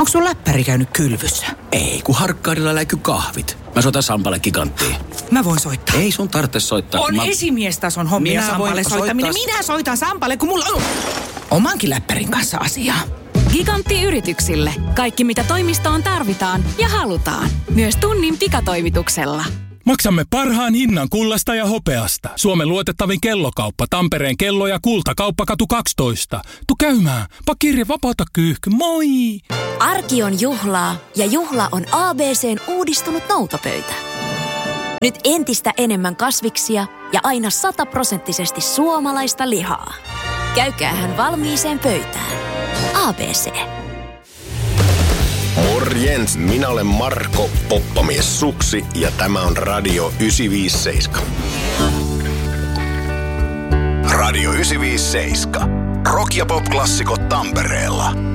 Onko sun läppäri käynyt kylvyssä? Ei, kun Harkkaudella läiky kahvit. Mä soitan Sampalle Giganttiin. Mä voin soittaa. Ei sun tarvitse soittaa. On esimiestason hommia Sampalle soittaminen. Minä soitan Sampalle, kun mulla on omankin läppärin kanssa asiaa. Gigantti yrityksille. Kaikki mitä toimistoon tarvitaan ja halutaan. Myös tunnin pikatoimituksella. Maksamme parhaan hinnan kullasta ja hopeasta. Suomen luotettavin kellokauppa. Tampereen kello- ja kultakauppakatu 12. Tu käymään. Pakirja vapaata kyyhky. Moi! Arki on juhlaa ja juhla on ABC:n uudistunut noutopöytä. Nyt entistä enemmän kasviksia ja aina 100% suomalaista lihaa. Käykäähän valmiiseen pöytään. ABC. Morjens, minä olen Marko, poppamies Suksi ja tämä on Radio 957. Radio 957. Rock- ja pop-klassikot Tampereella.